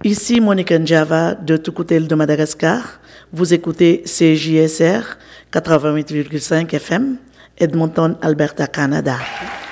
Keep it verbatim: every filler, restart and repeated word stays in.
Ici Monique Njava de Tukutel de Madagascar. Vous écoutez C J S R quatre-vingt-huit virgule cinq F M, Edmonton, Alberta, Canada.